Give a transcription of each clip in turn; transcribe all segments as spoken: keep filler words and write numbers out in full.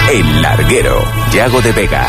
El Larguero, Yago de Vega.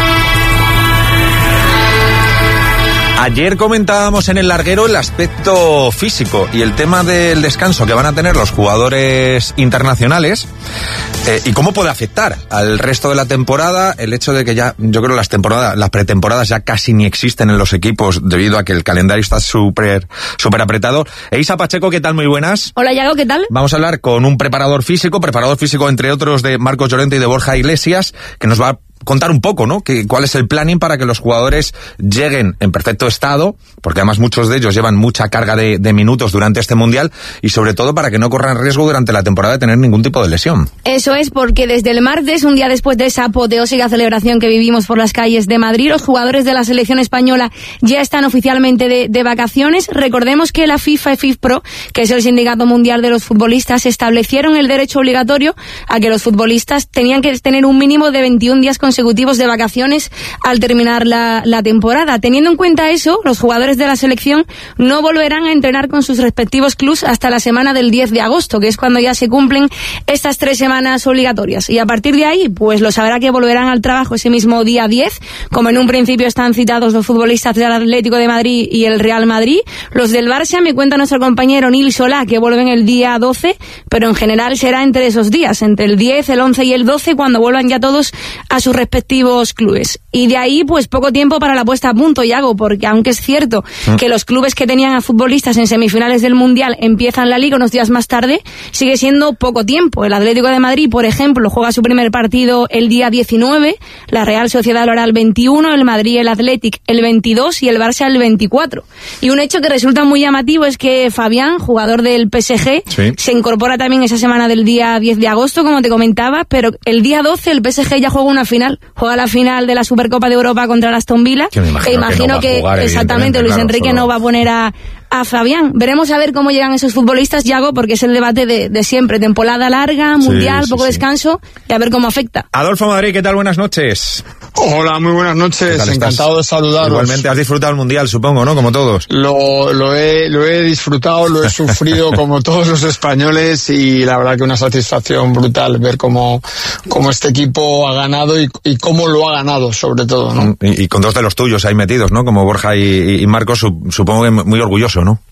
Ayer comentábamos en El Larguero el aspecto físico y el tema del descanso que van a tener los jugadores internacionales eh, y cómo puede afectar al resto de la temporada el hecho de que ya, yo creo las temporadas, las pretemporadas ya casi ni existen en los equipos debido a que el calendario está súper súper apretado. Eisa Pacheco, ¿qué tal? Muy buenas. Hola, Yago, ¿qué tal? Vamos a hablar con un preparador físico, preparador físico entre otros de Marcos Llorente y de Borja Iglesias, que nos va a contar un poco, ¿no? Que, cuál es el planning para que los jugadores lleguen en perfecto estado, porque además muchos de ellos llevan mucha carga de, de minutos durante este Mundial, y sobre todo para que no corran riesgo durante la temporada de tener ningún tipo de lesión. Eso es, porque desde el martes, un día después de esa apoteósica celebración que vivimos por las calles de Madrid, los jugadores de la selección española ya están oficialmente de, de vacaciones. Recordemos que la FIFA y FIFPro, que es el Sindicato Mundial de los Futbolistas, establecieron el derecho obligatorio a que los futbolistas tenían que tener un mínimo de veintiún días con consecutivos de vacaciones al terminar la, la temporada. Teniendo en cuenta eso, los jugadores de la selección no volverán a entrenar con sus respectivos clubs hasta la semana del diez de agosto, que es cuando ya se cumplen estas tres semanas obligatorias. Y a partir de ahí, pues lo sabrá que volverán al trabajo ese mismo día diez, como en un principio están citados los futbolistas del Atlético de Madrid y el Real Madrid. Los del Barça, me cuenta nuestro compañero Nil Solá, que vuelven el día doce, pero en general será entre esos días, entre el diez, el once y el doce, cuando vuelvan ya todos a sus respectivos clubes. Y de ahí, pues poco tiempo para la puesta a punto, Yago, porque aunque es cierto mm. que los clubes que tenían a futbolistas en semifinales del Mundial empiezan la Liga unos días más tarde, sigue siendo poco tiempo. El Atlético de Madrid, por ejemplo, juega su primer partido el día diecinueve, la Real Sociedad lo hará el veintiuno, el Madrid, el Athletic el veintidós y el Barça el veinticuatro. Y un hecho que resulta muy llamativo es que Fabián, jugador del P S G, sí. se incorpora también esa semana del día diez de agosto, como te comentaba, pero el día doce el P S G ya juega una final. Juega la final de la Supercopa de Europa contra el Aston Villa. Que me imagino, e imagino que, no que jugar, exactamente Luis claro, Enrique solo... no va a poner a, a Fabián. Veremos a ver cómo llegan esos futbolistas, Yago, porque es el debate de, de siempre. Temporada larga, mundial, sí, sí, poco sí. descanso, y a ver cómo afecta. Adolfo Madrid, ¿qué tal? Buenas noches. Hola, muy buenas noches. Encantado de saludaros. Igualmente has disfrutado el mundial, supongo, ¿no? Como todos. Lo, lo, he, lo he disfrutado, lo he sufrido como todos los españoles, y la verdad que una satisfacción brutal ver cómo, cómo este equipo ha ganado y, y cómo lo ha ganado, sobre todo, ¿no? Y, y con dos de los tuyos ahí metidos, ¿no? Como Borja y, y Marcos, supongo que muy orgulloso, ¿no?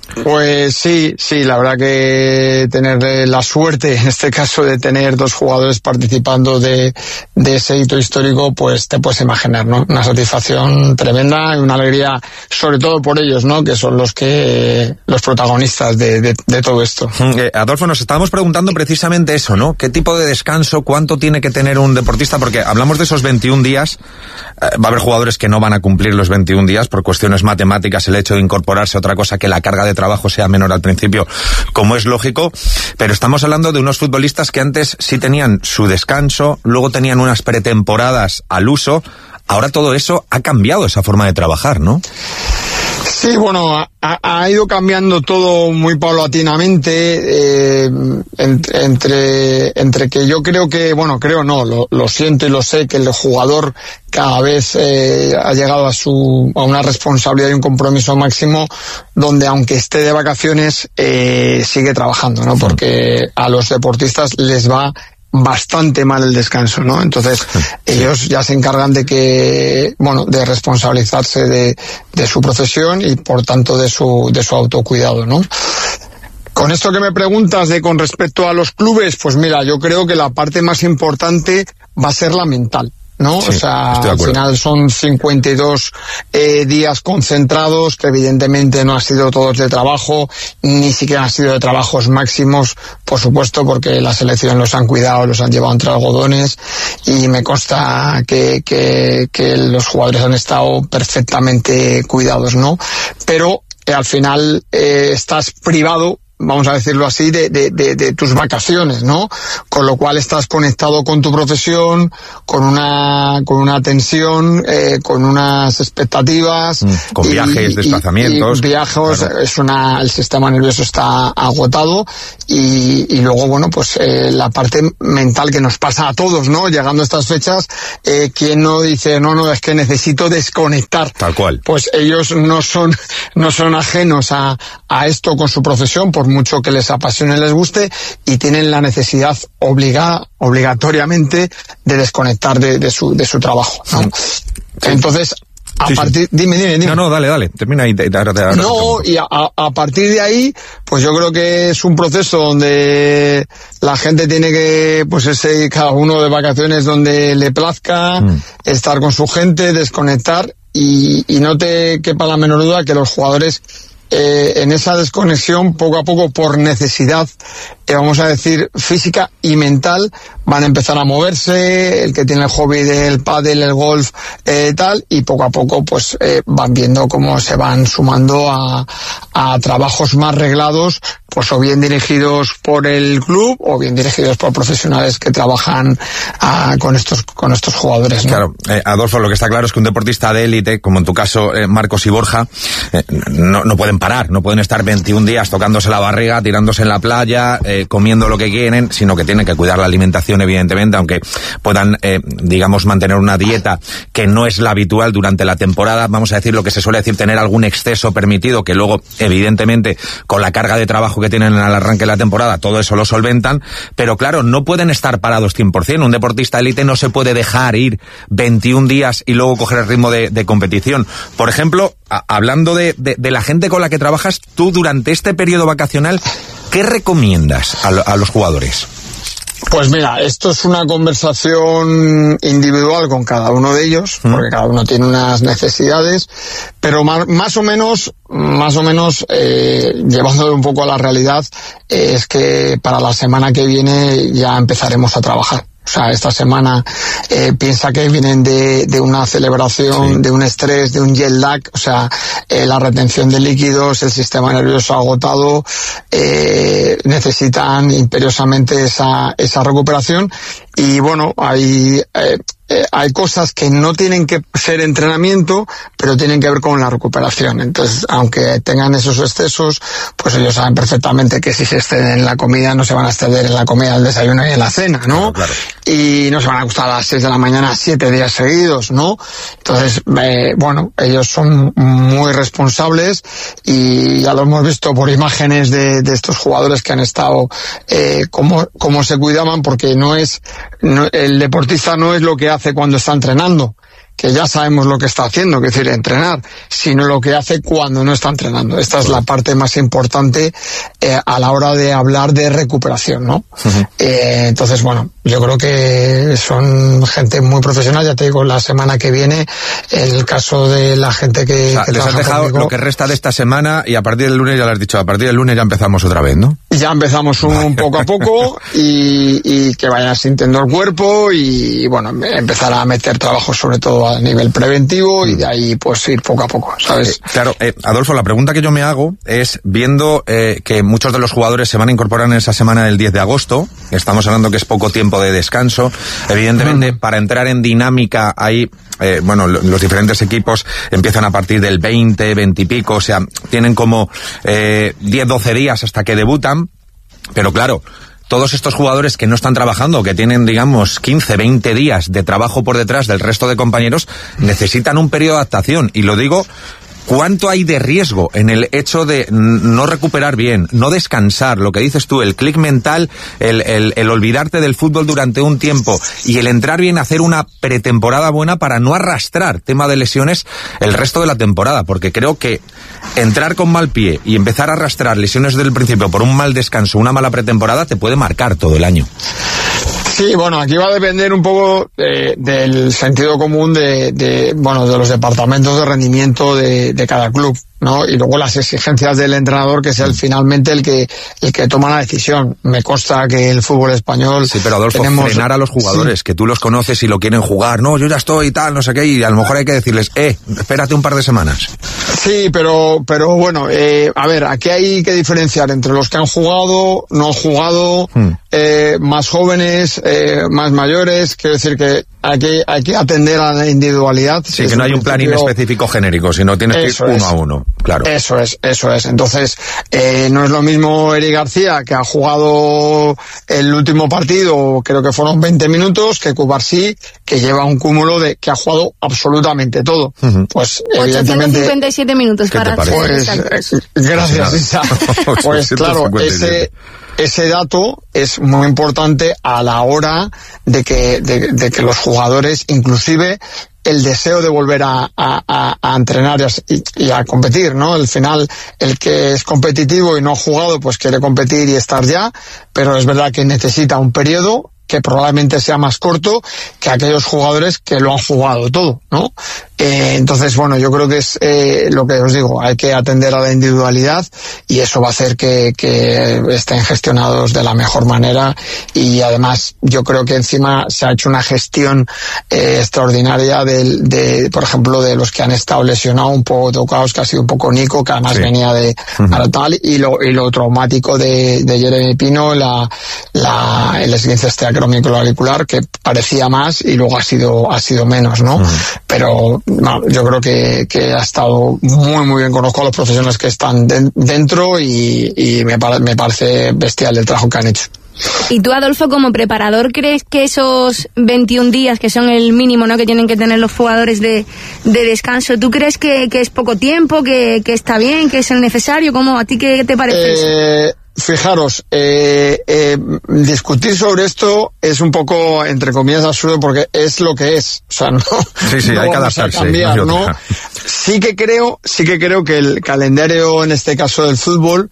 Pues sí, sí, la verdad que tener la suerte, en este caso, de tener dos jugadores participando de, de ese hito histórico, pues te puedes imaginar, ¿no? Una satisfacción tremenda y una alegría, sobre todo por ellos, ¿no? Que son los que, los protagonistas de, de, de todo esto. Eh, Adolfo, nos estábamos preguntando precisamente eso, ¿no? ¿Qué tipo de descanso, cuánto tiene que tener un deportista? Porque hablamos de esos veintiún días, eh, va a haber jugadores que no van a cumplir los veintiún días por cuestiones matemáticas, el hecho de incorporarse a otra cosa que la carga de trabajo sea menor al principio, como es lógico, pero estamos hablando de unos futbolistas que antes sí tenían su descanso, luego tenían unas pretemporadas al uso, ahora todo eso ha cambiado esa forma de trabajar, ¿no? Sí, bueno, ha, ha ido cambiando todo muy paulatinamente, eh, entre, entre, entre que yo creo que, bueno, creo no, lo, lo siento y lo sé, que el jugador cada vez eh, ha llegado a su a una responsabilidad y un compromiso máximo, donde aunque esté de vacaciones eh, sigue trabajando, ¿no? Porque a los deportistas les va bastante mal el descanso, ¿no? Entonces, sí. ellos ya se encargan de que, bueno, de responsabilizarse de, de su profesión y por tanto de su, de su autocuidado, ¿no? Con esto que me preguntas de con respecto a los clubes, pues mira, yo creo que la parte más importante va a ser la mental, ¿no? Sí, o sea, al final son cincuenta y dos eh, días concentrados, que evidentemente no han sido todos de trabajo, ni siquiera han sido de trabajos máximos, por supuesto, porque la selección los han cuidado, los han llevado entre algodones, y me consta que, que, que los jugadores han estado perfectamente cuidados, ¿no? Pero eh, al final eh, estás privado, vamos a decirlo así, de, de, de, de tus vacaciones, ¿no? Con lo cual estás conectado con tu profesión, con una, con una tensión, eh, con unas expectativas. Mm, con y, viajes, desplazamientos. Y, y viajes, claro. es una, el sistema nervioso está agotado, y, y luego, bueno, pues, eh, la parte mental que nos pasa a todos, ¿no? Llegando a estas fechas, eh, quien no dice, no, no, es que necesito desconectar. Tal cual. Pues ellos no son, no son ajenos a, a esto con su profesión, por mucho que les apasione y les guste, y tienen la necesidad obligada, obligatoriamente, de desconectar de, de su de su trabajo, ¿no? Sí. Entonces, a sí, partir, sí. Dime, dime, dime. No, no, dale, dale, termina ahí. Te, te, te, te, no, y a, a partir de ahí, pues yo creo que es un proceso donde la gente tiene que, pues ese, cada uno de vacaciones donde le plazca, mm. estar con su gente, desconectar, y, y no te quepa la menor duda que los jugadores, Eh, en esa desconexión, poco a poco, por necesidad, eh, vamos a decir, física y mental, van a empezar a moverse, el que tiene el hobby del pádel, el golf, eh, tal, y poco a poco, pues, eh, van viendo cómo se van sumando a, a trabajos más reglados, pues o bien dirigidos por el club, o bien dirigidos por profesionales que trabajan a, con estos con estos jugadores, ¿no? Claro, eh, Adolfo, lo que está claro es que un deportista de élite, como en tu caso, eh, Marcos y Borja, eh, no, no pueden parar, no pueden estar veintiún días tocándose la barriga, tirándose en la playa, eh, comiendo lo que quieren, sino que tienen que cuidar la alimentación, evidentemente, aunque puedan, eh, digamos, mantener una dieta que no es la habitual durante la temporada, vamos a decir lo que se suele decir, tener algún exceso permitido, que luego, evidentemente, con la carga de trabajo que tienen al arranque de la temporada, todo eso lo solventan, pero claro, no pueden estar parados cien por ciento. Un deportista élite no se puede dejar ir veintiún días y luego coger el ritmo de, de competición. Por ejemplo, a, hablando de, de, de la gente con la que trabajas, tú durante este periodo vacacional, ¿qué recomiendas a, a los jugadores? Pues mira, esto es una conversación individual con cada uno de ellos, ¿Mm? Porque cada uno tiene unas necesidades, pero más, más o menos, más o menos, eh, llevándolo un poco a la realidad, eh, es que para la semana que viene ya empezaremos a trabajar. O sea, esta semana eh, piensa que vienen de, de una celebración, sí. de un estrés, de un jet lag, o sea, eh, la retención de líquidos, el sistema nervioso agotado, eh, necesitan imperiosamente esa, esa recuperación. Y bueno, hay, eh, eh, hay cosas que no tienen que ser entrenamiento, pero tienen que ver con la recuperación. Entonces, aunque tengan esos excesos, pues ellos saben perfectamente que si se exceden en la comida, no se van a exceder en la comida, el desayuno y en la cena, ¿no? Claro, claro. Y no se van a acostar a las seis de la mañana siete días seguidos, ¿no? Entonces, eh, bueno, ellos son muy responsables y ya lo hemos visto por imágenes de, de estos jugadores que han estado, eh, cómo, cómo se cuidaban, porque no es, no, el deportista no es lo que hace cuando está entrenando, que ya sabemos lo que está haciendo, que es decir, entrenar, sino lo que hace cuando no está entrenando. Esta es la parte más importante eh, a la hora de hablar de recuperación, ¿no? Uh-huh. Eh, entonces, bueno, yo creo que son gente muy profesional, ya te digo, la semana que viene, el caso de la gente que... O sea, que les has dejado conmigo, lo que resta de esta semana y a partir del lunes, ya lo has dicho, a partir del lunes ya empezamos otra vez, ¿no? Ya empezamos un poco a poco y, y que vayan sintiendo el cuerpo y, bueno, empezar a meter trabajo sobre todo a nivel preventivo y de ahí pues ir poco a poco, ¿sabes? Eh, claro, eh, Adolfo, la pregunta que yo me hago es, viendo eh, que muchos de los jugadores se van a incorporar en esa semana del diez de agosto, estamos hablando que es poco tiempo de descanso, evidentemente mm. para entrar en dinámica ahí, eh, bueno, los diferentes equipos empiezan a partir del veinte, veinte y pico, o sea, tienen como eh, diez, doce días hasta que debutan, pero claro, todos estos jugadores que no están trabajando, que tienen, digamos, quince, veinte días de trabajo por detrás del resto de compañeros, necesitan un periodo de adaptación. Y lo digo, ¿cuánto hay de riesgo en el hecho de no recuperar bien, no descansar? Lo que dices tú, el clic mental, el, el, el olvidarte del fútbol durante un tiempo y el entrar bien, hacer una pretemporada buena para no arrastrar tema de lesiones el resto de la temporada. Porque creo que entrar con mal pie y empezar a arrastrar lesiones desde el principio por un mal descanso, una mala pretemporada, te puede marcar todo el año. Sí, bueno, aquí va a depender un poco de, del sentido común de, de, bueno, de los departamentos de rendimiento de, de cada club, ¿no? Y luego las exigencias del entrenador, que sea el, finalmente el que el que toma la decisión. Me consta que el fútbol español... Sí, pero Adolfo, tenemos... frenar a los jugadores, sí. que tú los conoces y lo quieren jugar. No, yo ya estoy y tal, no sé qué, y a lo mejor hay que decirles, eh, espérate un par de semanas. Sí, pero pero bueno, eh, a ver, aquí hay que diferenciar entre los que han jugado, no han jugado, hmm. eh, más jóvenes, eh, más mayores. Quiero decir que hay que, hay que atender a la individualidad. Sí, que no hay un plan principio... inespecífico genérico, sino tienes Eso que ir uno es. a uno. Claro. Eso es, eso es. Entonces, eh, no es lo mismo Eric García, que ha jugado el último partido, creo que fueron veinte minutos, que Cubarsí, que lleva un cúmulo de que ha jugado absolutamente todo. Uh-huh. Pues, evidentemente... ochocientos cincuenta y siete minutos para... Pues, eh, gracias, Isa. Pues, claro, ese... Ese dato es muy importante a la hora de que, de, de que los jugadores, inclusive el deseo de volver a, a, a entrenar y, y a competir, ¿no? Al final, el que es competitivo y no ha jugado, pues quiere competir y estar ya, pero es verdad que necesita un periodo que probablemente sea más corto que aquellos jugadores que lo han jugado todo, ¿no? Eh, entonces, bueno, yo creo que es eh, lo que os digo, hay que atender a la individualidad y eso va a hacer que, que estén gestionados de la mejor manera y además yo creo que encima se ha hecho una gestión eh, extraordinaria de, de, por ejemplo, de los que han estado lesionados, un poco tocados, que ha sido un poco Nico, que además sí. venía de uh-huh. tal, y lo, y lo traumático de, de Jeremy Pino, la, la, el esguince microauricular, que parecía más y luego ha sido ha sido menos, ¿no? Uh-huh. Pero no, yo creo que, que ha estado muy muy bien. Conozco a los profesionales que están de, dentro y, y me, pare, me parece bestial el trabajo que han hecho. Y tú, Adolfo, como preparador, ¿crees que esos veintiún días, que son el mínimo, ¿no?, que tienen que tener los jugadores de, de descanso, ¿tú crees que, que es poco tiempo, que, que está bien, que es el necesario? ¿Cómo, a ti qué te parece eh... eso? Fijaros, eh, eh, discutir sobre esto es un poco, entre comillas, absurdo porque es lo que es. O sea, no, sí, sí, no hay que vamos adaptarse, a cambiar, no, ¿no? Sí que creo, sí que creo que el calendario, en este caso del fútbol,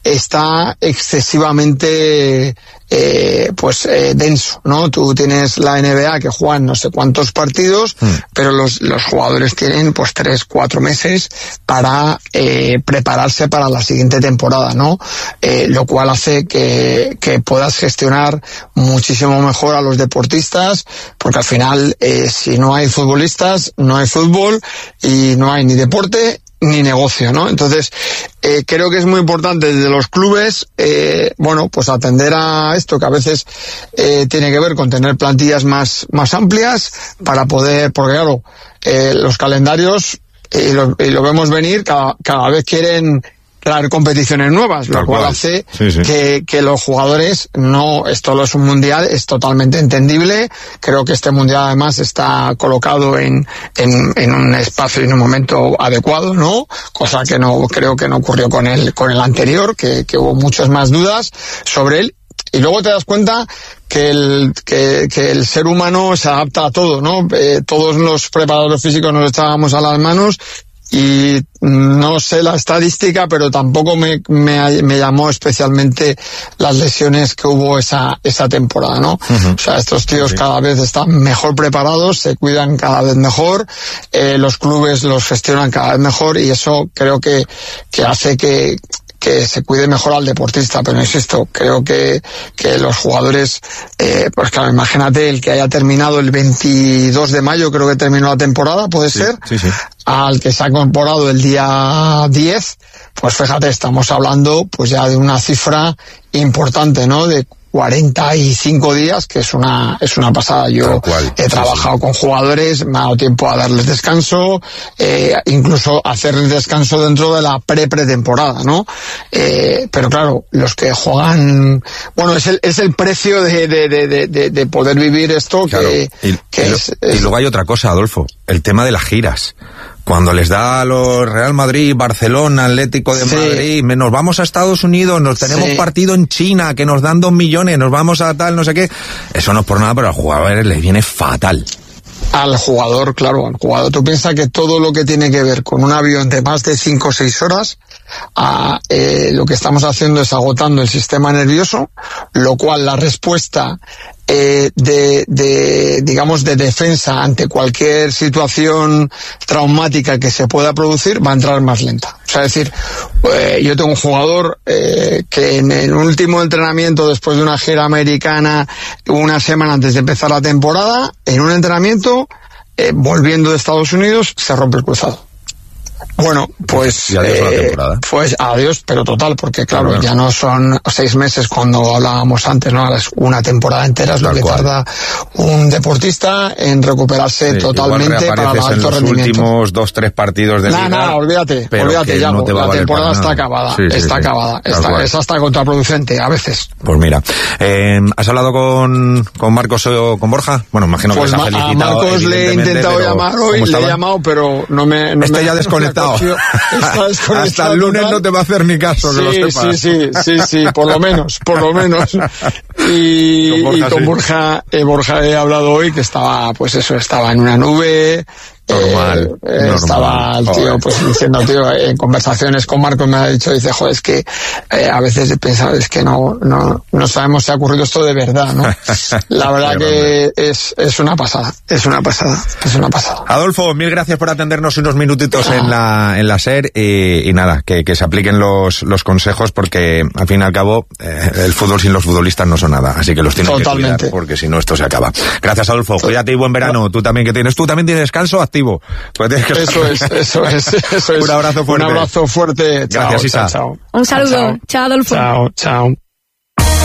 está excesivamente eh, pues eh, denso, ¿no? Tú tienes la N B A que juegan no sé cuántos partidos, mm. pero los, los jugadores tienen pues tres, cuatro meses para eh, prepararse para la siguiente temporada, ¿no? Eh, lo cual hace que, que puedas gestionar muchísimo mejor a los deportistas, porque al final eh, si no hay futbolistas, no hay fútbol y no hay ni deporte ni negocio, ¿no? Entonces, eh, creo que es muy importante desde los clubes, eh, bueno, pues atender a esto que a veces eh, tiene que ver con tener plantillas más, más amplias para poder, porque claro, eh, los calendarios, y lo, y lo vemos venir, cada, cada vez quieren traer competiciones nuevas, lo cual, cual hace sí, sí. Que, que los jugadores no, esto no es un mundial, es totalmente entendible. Creo que este mundial además está colocado en, en, en un espacio y en un momento adecuado, ¿no? Cosa que no, creo que no ocurrió con el, con el anterior, que, que hubo muchas más dudas sobre él. Y luego te das cuenta que el, que, que el ser humano se adapta a todo, ¿no? Eh, todos los preparadores físicos nos echábamos a las manos y no sé la estadística, pero tampoco me, me, me llamó especialmente las lesiones que hubo esa, esa temporada, ¿no? Uh-huh. O sea, estos tíos sí. cada vez están mejor preparados, se cuidan cada vez mejor, eh, los clubes los gestionan cada vez mejor y eso creo que, que hace que que se cuide mejor al deportista, pero insisto, creo que, que los jugadores, eh, pues claro, imagínate el que haya terminado el veintidós de mayo, creo que terminó la temporada, puede sí, ser, sí, sí. al que se ha incorporado el día diez, pues fíjate, estamos hablando pues ya de una cifra importante, ¿no?, de cuarenta y cinco días, que es una es una pasada. Yo cual, he sí, trabajado sí. con jugadores, me ha dado tiempo a darles descanso, eh, incluso hacerles descanso dentro de la pre-pretemporada, ¿no? Eh, pero claro, los que juegan, bueno, es el es el precio de de de de, de poder vivir esto, claro. que, y, que y, es, lo, es... y luego hay otra cosa, Adolfo, el tema de las giras. Cuando les da a los Real Madrid, Barcelona, Atlético de sí. Madrid, nos vamos a Estados Unidos, nos tenemos sí. partido en China, que nos dan dos millones, nos vamos a tal, no sé qué. Eso no es por nada, pero a los jugadores les viene fatal. Al jugador, claro, al jugador. Tú piensas que todo lo que tiene que ver con un avión de más de cinco o seis horas, a, eh, lo que estamos haciendo es agotando el sistema nervioso, lo cual la respuesta eh, de, de, digamos, de defensa ante cualquier situación traumática que se pueda producir va a entrar más lenta. O sea, es decir, eh, yo tengo un jugador eh, que en el último entrenamiento, después de una gira americana, una semana antes de empezar la temporada, en un entrenamiento, eh, volviendo de Estados Unidos, se rompe el cruzado. Bueno, pues y adiós a la temporada. Eh, pues adiós, pero total, porque claro, claro, ya no son seis meses cuando hablábamos antes, ¿no? Es una temporada entera, es lo que tarda un deportista en recuperarse sí, totalmente para el alto en los rendimiento. últimos dos, tres partidos de Nada, nada, olvídate, olvídate ya, no la temporada está acabada, sí, sí, está sí, acabada, sí, está, es hasta contraproducente a veces. Pues mira, eh, ¿has hablado con, con Marcos o con Borja? Bueno, imagino que pues les ha felicitado. A Marcos le he intentado llamar hoy, le he llamado, pero no me... No este me, ya desconectado. Está desconectado. Hasta el lunes total. No te va a hacer ni caso, sí, que lo sepas. Sí, sí, sí, sí, por lo menos, por lo menos. Y con Borja, y con sí. Borja, eh, Borja he hablado hoy que estaba, pues eso, estaba en una nube. Normal, eh, normal. Estaba el tío pues diciendo, tío, en conversaciones con Marcos me ha dicho, dice, joder, es que eh, a veces he pensado, es que no, no, no sabemos si ha ocurrido esto de verdad, ¿no? La verdad que es, es una pasada, es una pasada, es una pasada. Adolfo, mil gracias por atendernos unos minutitos ah. en la, en la SER y, y nada, que, que se apliquen los, los consejos porque al fin y al cabo eh, el fútbol sin los futbolistas no son nada, así que los tienen Totalmente. que cuidar porque si no esto se acaba. Gracias, Adolfo, cuídate y buen verano, tú también que tienes, tú también tienes descanso activo. Pues tienes que eso es, eso es, eso es. Un abrazo fuerte. Un abrazo fuerte. Chao, gracias, Isa. Chao, chao. Un saludo. Chao, chao Adolfo. Chao, chao.